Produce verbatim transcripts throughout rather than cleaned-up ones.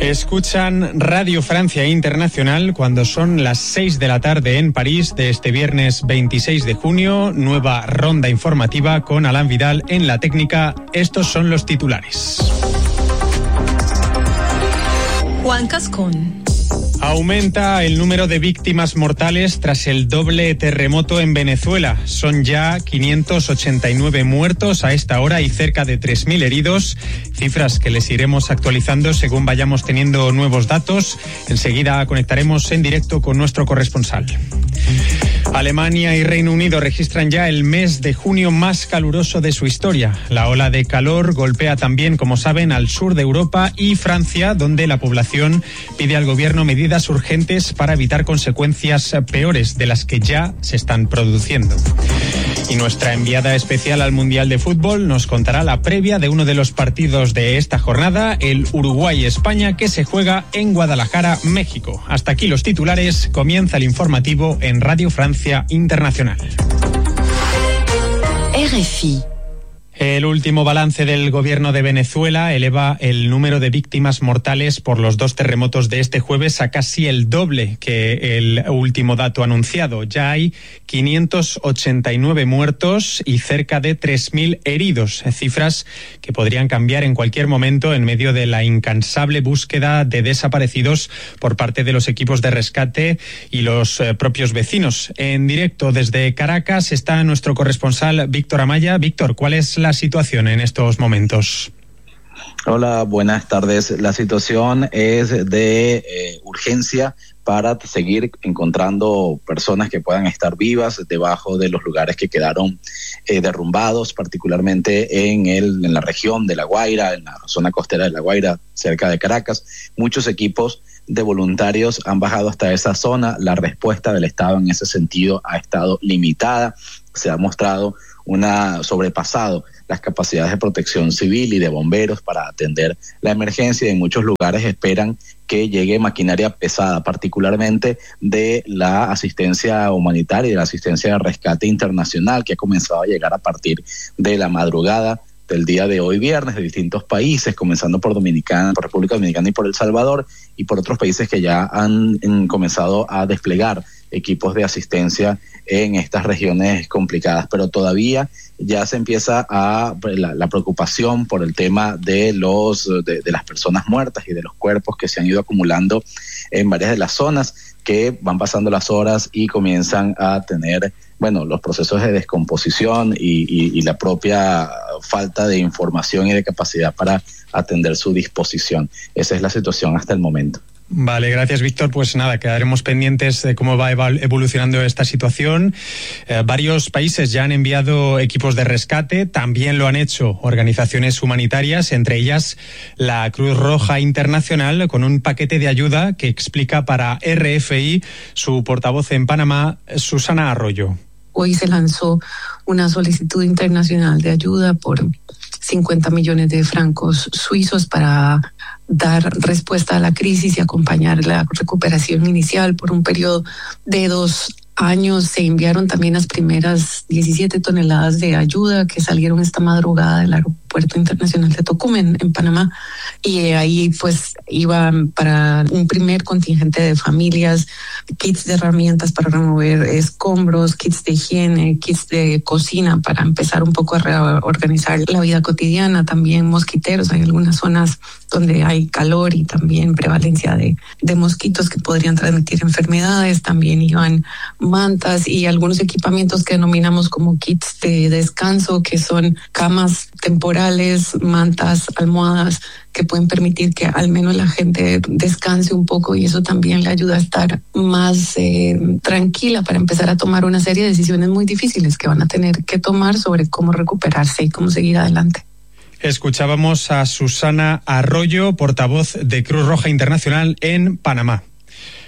Escuchan Radio Francia Internacional cuando son las seis de la tarde en París de este viernes veintiséis de junio. Nueva ronda informativa con Alain Vidal en la técnica. Estos son los titulares. Juan Cascón. Aumenta el número de víctimas mortales tras el doble terremoto en Venezuela. Son ya quinientos ochenta y nueve muertos a esta hora y cerca de tres mil heridos. Cifras que les iremos actualizando según vayamos teniendo nuevos datos. Enseguida conectaremos en directo con nuestro corresponsal. Alemania y Reino Unido registran ya el mes de junio más caluroso de su historia. La ola de calor golpea también, como saben, al sur de Europa y Francia, donde la población pide al gobierno medidas urgentes para evitar consecuencias peores de las que ya se están produciendo. Y nuestra enviada especial al Mundial de Fútbol nos contará la previa de uno de los partidos de esta jornada, el Uruguay-España, que se juega en Guadalajara, México. Hasta aquí los titulares. Comienza el informativo en Radio Francia Internacional. R F I. El último balance del gobierno de Venezuela eleva el número de víctimas mortales por los dos terremotos de este jueves a casi el doble que el último dato anunciado. Ya hay quinientos ochenta y nueve muertos y cerca de tres mil heridos, cifras que podrían cambiar en cualquier momento en medio de la incansable búsqueda de desaparecidos por parte de los equipos de rescate y los eh, propios vecinos. En directo desde Caracas está nuestro corresponsal Víctor Amaya. Víctor, ¿cuál es la situación en estos momentos? Hola, buenas tardes. La situación es de eh, urgencia para seguir encontrando personas que puedan estar vivas debajo de los lugares que quedaron eh, derrumbados, particularmente en, el, en la región de La Guaira, en la zona costera de La Guaira, cerca de Caracas. Muchos equipos de voluntarios han bajado hasta esa zona. La respuesta del Estado en ese sentido ha estado limitada. Se ha mostrado una sobrepasado las capacidades de protección civil y de bomberos para atender la emergencia, y en muchos lugares esperan que llegue maquinaria pesada, particularmente de la asistencia humanitaria y de la asistencia de rescate internacional, que ha comenzado a llegar a partir de la madrugada del día de hoy viernes, de distintos países, comenzando por Dominicana, por República Dominicana y por El Salvador, y por otros países que ya han en, comenzado a desplegar equipos de asistencia en estas regiones complicadas. Pero todavía ya se empieza a la, la preocupación por el tema de los de, de las personas muertas y de los cuerpos que se han ido acumulando en varias de las zonas, que van pasando las horas y comienzan a tener, bueno, los procesos de descomposición y, y, y la propia falta de información y de capacidad para atender su disposición. Esa es la situación hasta el momento. Vale, gracias, Víctor. Pues nada, quedaremos pendientes de cómo va evolucionando esta situación. Eh, varios países ya han enviado equipos de rescate, también lo han hecho organizaciones humanitarias, entre ellas la Cruz Roja Internacional, con un paquete de ayuda que explica para R F I su portavoz en Panamá, Susana Arroyo. Hoy se lanzó una solicitud internacional de ayuda por cincuenta millones de francos suizos para dar respuesta a la crisis y acompañar la recuperación inicial por un periodo de dos años. Se enviaron también las primeras diecisiete toneladas de ayuda que salieron esta madrugada del Aeropuerto Internacional de Tocumen, en Panamá, y ahí pues iban para un primer contingente de familias, kits de herramientas para remover escombros, kits de higiene, kits de cocina para empezar un poco a reorganizar la vida cotidiana, también mosquiteros. Hay algunas zonas donde hay calor y también prevalencia de, de mosquitos que podrían transmitir enfermedades. También iban mantas y algunos equipamientos que denominamos como kits de descanso, que son camas temporales, mantas, almohadas, que pueden permitir que al menos la gente descanse un poco, y eso también le ayuda a estar más eh, tranquila para empezar a tomar una serie de decisiones muy difíciles que van a tener que tomar sobre cómo recuperarse y cómo seguir adelante. Escuchábamos a Susana Arroyo, portavoz de Cruz Roja Internacional en Panamá.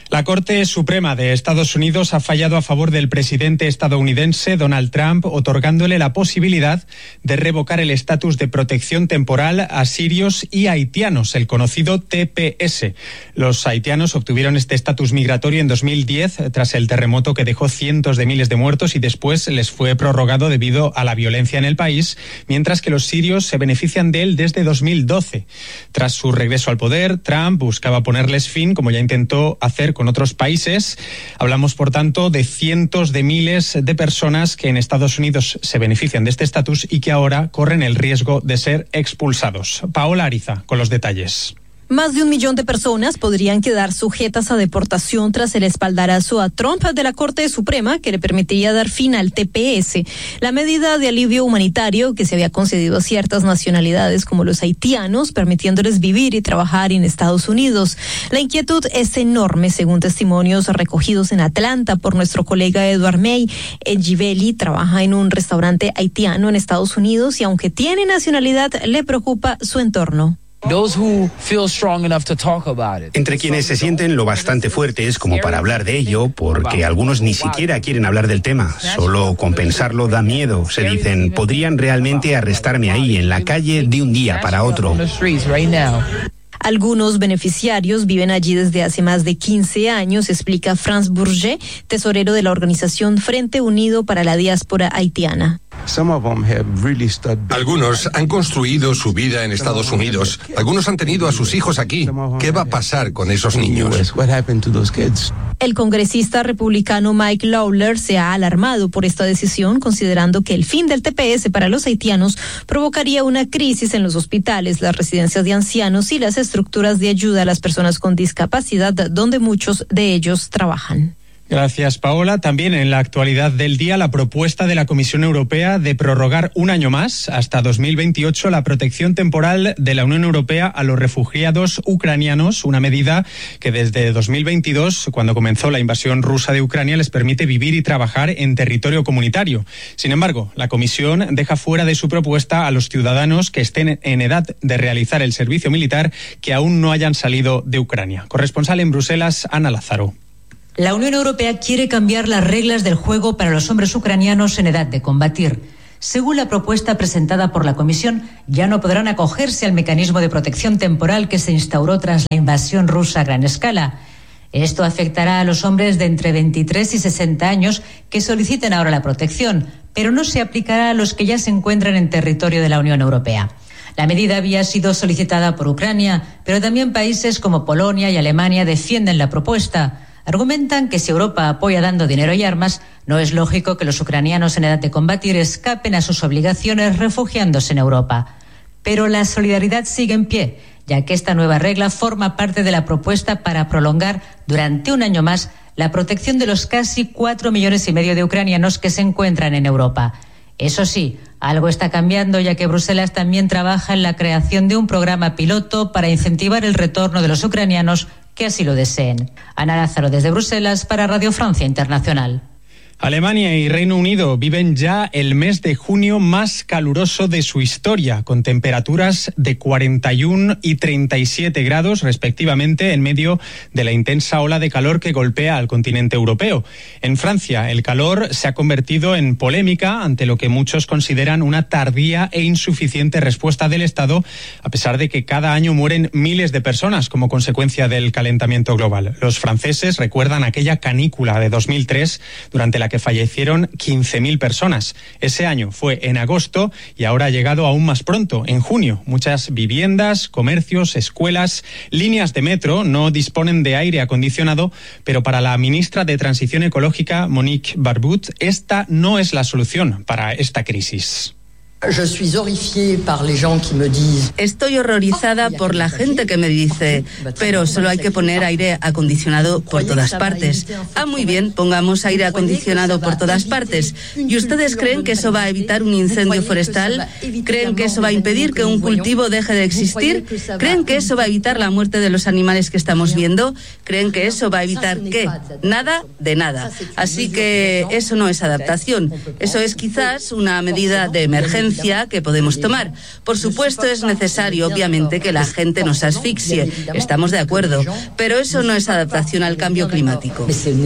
La Corte Suprema de Estados Unidos ha fallado a favor del presidente estadounidense Donald Trump, otorgándole la posibilidad de revocar el estatus de protección temporal a sirios y haitianos, el conocido T P S. Los haitianos obtuvieron este estatus migratorio en dos mil diez tras el terremoto que dejó cientos de miles de muertos y después les fue prorrogado debido a la violencia en el país, mientras que los sirios se benefician de él desde dos mil doce. Tras su regreso al poder, Trump buscaba ponerles fin, como ya intentó hacer con otros países. Hablamos, por tanto, de cientos de miles de personas que en Estados Unidos se benefician de este estatus y que ahora corren el riesgo de ser expulsados. Paola Ariza, con los detalles. Más de un millón de personas podrían quedar sujetas a deportación tras el espaldarazo a Trump de la Corte Suprema que le permitiría dar fin al T P S, la medida de alivio humanitario que se había concedido a ciertas nacionalidades como los haitianos, permitiéndoles vivir y trabajar en Estados Unidos. La inquietud es enorme, según testimonios recogidos en Atlanta por nuestro colega Edward May. Ejibeli trabaja en un restaurante haitiano en Estados Unidos y aunque tiene nacionalidad, le preocupa su entorno. Entre quienes se sienten lo bastante fuertes como para hablar de ello, porque algunos ni siquiera quieren hablar del tema. Solo con pensarlo da miedo. Se dicen, podrían realmente arrestarme ahí, en la calle, de un día para otro. Algunos beneficiarios viven allí desde hace más de quince años, explica Franz Bourget, tesorero de la organización Frente Unido para la Diáspora Haitiana. Algunos han construido su vida en Estados Unidos. Algunos han tenido a sus hijos aquí. ¿Qué va a pasar con esos niños? El congresista republicano Mike Lawler se ha alarmado por esta decisión, considerando que el fin del T P S para los haitianos provocaría una crisis en los hospitales, las residencias de ancianos y las estructuras de ayuda a las personas con discapacidad, donde muchos de ellos trabajan. Gracias, Paola. También en la actualidad del día, la propuesta de la Comisión Europea de prorrogar un año más, hasta dos mil veintiocho, la protección temporal de la Unión Europea a los refugiados ucranianos, una medida que desde dos mil veintidós, cuando comenzó la invasión rusa de Ucrania, les permite vivir y trabajar en territorio comunitario. Sin embargo, la Comisión deja fuera de su propuesta a los ciudadanos que estén en edad de realizar el servicio militar que aún no hayan salido de Ucrania. Corresponsal en Bruselas, Ana Lázaro. La Unión Europea quiere cambiar las reglas del juego para los hombres ucranianos en edad de combatir. Según la propuesta presentada por la Comisión, ya no podrán acogerse al mecanismo de protección temporal que se instauró tras la invasión rusa a gran escala. Esto afectará a los hombres de entre veintitrés y sesenta años que soliciten ahora la protección, pero no se aplicará a los que ya se encuentran en territorio de la Unión Europea. La medida había sido solicitada por Ucrania, pero también países como Polonia y Alemania defienden la propuesta. Argumentan que si Europa apoya dando dinero y armas, no es lógico que los ucranianos en edad de combatir escapen a sus obligaciones refugiándose en Europa. Pero la solidaridad sigue en pie, ya que esta nueva regla forma parte de la propuesta para prolongar durante un año más la protección de los casi cuatro millones y medio de ucranianos que se encuentran en Europa. Eso sí, algo está cambiando, ya que Bruselas también trabaja en la creación de un programa piloto para incentivar el retorno de los ucranianos que así lo deseen. Ana Lázaro desde Bruselas para Radio Francia Internacional. Alemania y Reino Unido viven ya el mes de junio más caluroso de su historia, con temperaturas de cuarenta y uno y treinta y siete grados respectivamente en medio de la intensa ola de calor que golpea al continente europeo. En Francia, el calor se ha convertido en polémica ante lo que muchos consideran una tardía e insuficiente respuesta del Estado, a pesar de que cada año mueren miles de personas como consecuencia del calentamiento global. Los franceses recuerdan aquella canícula de dos mil tres, durante la que fallecieron quince mil personas. Ese año fue en agosto y ahora ha llegado aún más pronto, en junio. Muchas viviendas, comercios, escuelas, líneas de metro no disponen de aire acondicionado, pero para la ministra de Transición Ecológica, Monique Barbude, esta no es la solución para esta crisis. Estoy horrorizada por la gente que me dice, pero solo hay que poner aire acondicionado por todas partes. Ah, muy bien, pongamos aire acondicionado por todas partes. ¿Y ustedes creen que eso va a evitar un incendio forestal? ¿Creen que eso va a impedir que un cultivo deje de existir? ¿Creen que eso va a evitar la muerte de los animales que estamos viendo? ¿Creen que eso va a evitar qué? Nada de nada. Así que eso no es adaptación. Eso es quizás una medida de emergencia conciencia que podemos tomar. Por supuesto, es necesario, obviamente, que la gente no se asfixie. Estamos de acuerdo, pero eso no es adaptación al cambio climático.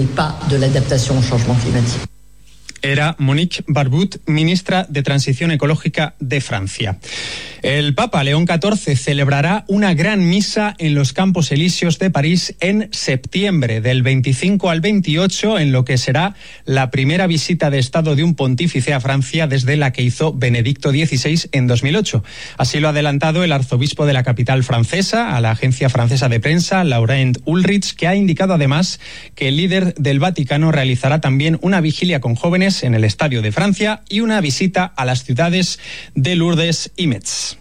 Era Monique Barbude, ministra de Transición Ecológica de Francia. El Papa León catorce celebrará una gran misa en los Campos Elíseos de París en septiembre, del veinticinco al veintiocho, en lo que será la primera visita de Estado de un pontífice a Francia desde la que hizo Benedicto dieciséis en dos mil ocho. Así lo ha adelantado el arzobispo de la capital francesa a la agencia francesa de prensa, Laurent Ulrich, que ha indicado además que el líder del Vaticano realizará también una vigilia con jóvenes en el Estadio de Francia y una visita a las ciudades de Lourdes y Metz.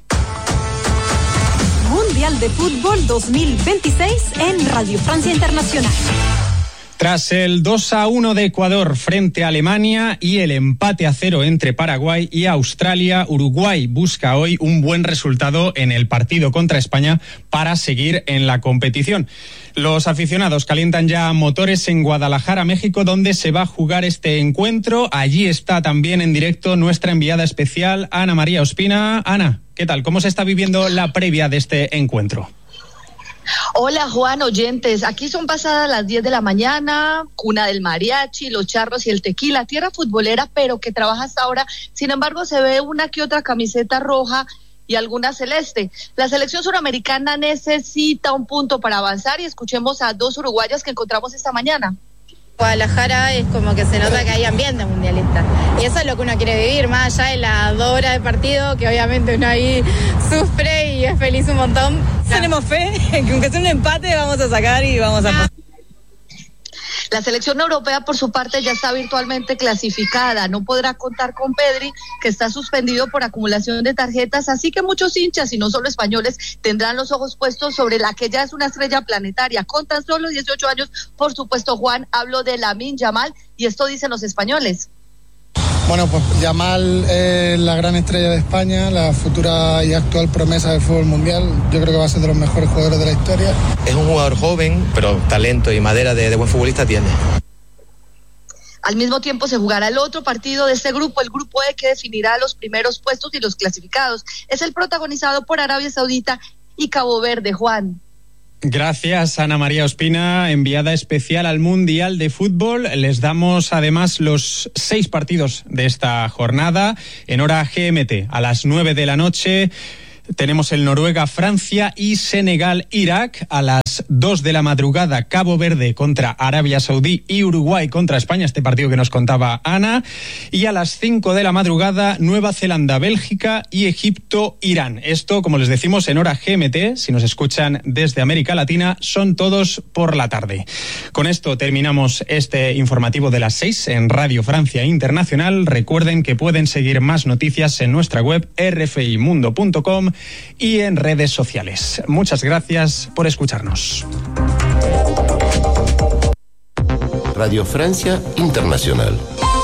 Mundial de Fútbol dos mil veintiséis en Radio Francia Internacional. Tras el dos a uno de Ecuador frente a Alemania y el empate a cero entre Paraguay y Australia, Uruguay busca hoy un buen resultado en el partido contra España para seguir en la competición. Los aficionados calientan ya motores en Guadalajara, México, donde se va a jugar este encuentro. Allí está también en directo nuestra enviada especial, Ana María Ospina. Ana, ¿qué tal? ¿Cómo se está viviendo la previa de este encuentro? Hola Juan, oyentes, aquí son pasadas las diez de la mañana, cuna del mariachi, los charros y el tequila, tierra futbolera pero que trabaja hasta ahora. Sin embargo, se ve una que otra camiseta roja y alguna celeste. La selección suramericana necesita un punto para avanzar y escuchemos a dos uruguayas que encontramos esta mañana. Guadalajara es como que se nota que hay ambiente mundialista y eso es lo que uno quiere vivir, más allá de las dos horas de partido que obviamente uno ahí sufre y es feliz un montón. Tenemos fe que aunque sea un empate vamos a sacar y vamos a... La selección europea, por su parte, ya está virtualmente clasificada. No podrá contar con Pedri, que está suspendido por acumulación de tarjetas. Así que muchos hinchas, y no solo españoles, tendrán los ojos puestos sobre la que ya es una estrella planetaria. Con tan solo dieciocho años, por supuesto, Juan, hablo de Lamine Yamal, y esto dicen los españoles. Bueno, pues Yamal es la gran estrella de España, la futura y actual promesa del fútbol mundial. Yo creo que va a ser de los mejores jugadores de la historia. Es un jugador joven, pero talento y madera de, de buen futbolista tiene. Al mismo tiempo se jugará el otro partido de este grupo, el grupo E, que definirá los primeros puestos y los clasificados. Es el protagonizado por Arabia Saudita y Cabo Verde, Juan. Gracias, Ana María Ospina, enviada especial al Mundial de Fútbol. Les damos además los seis partidos de esta jornada en hora G M T. A las nueve de la noche tenemos el Noruega-Francia y Senegal-Irak. A las dos de la madrugada, Cabo Verde contra Arabia Saudí y Uruguay contra España, este partido que nos contaba Ana. Y a las cinco de la madrugada, Nueva Zelanda-Bélgica y Egipto-Irán. Esto, como les decimos, en hora G M T. Si nos escuchan desde América Latina, son todos por la tarde. Con esto terminamos este informativo de las seis en Radio Francia Internacional. Recuerden que pueden seguir más noticias en nuestra web erre efe i mundo punto com y en redes sociales. Muchas gracias por escucharnos. Radio Francia Internacional.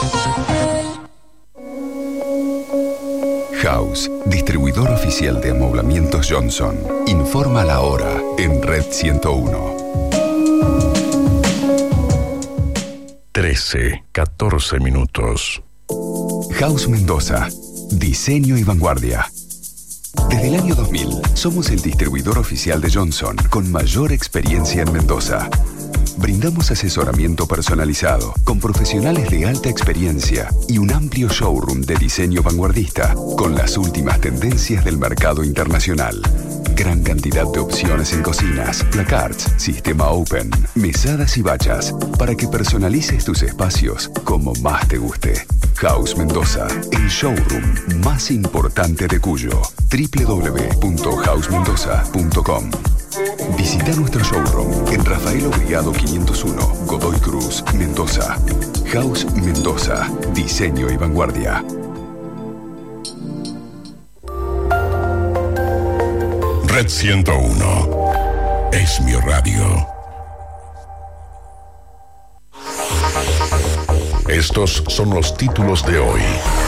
House, distribuidor oficial de amoblamientos Johnson, informa la hora en Red ciento uno. trece, catorce minutos. House Mendoza, diseño y vanguardia. Desde el año dos mil, somos el distribuidor oficial de Johnson con mayor experiencia en Mendoza. Brindamos asesoramiento personalizado, con profesionales de alta experiencia y un amplio showroom de diseño vanguardista, con las últimas tendencias del mercado internacional. Gran cantidad de opciones en cocinas, placards, sistema open, mesadas y bachas, para que personalices tus espacios como más te guste. House Mendoza, el showroom más importante de Cuyo. doble u doble u doble u punto house mendoza punto com. Visita nuestro showroom en Rafael Obligado quinientos uno, Godoy Cruz, Mendoza. House Mendoza, diseño y vanguardia. Red ciento uno es mi radio. Estos son los títulos de hoy.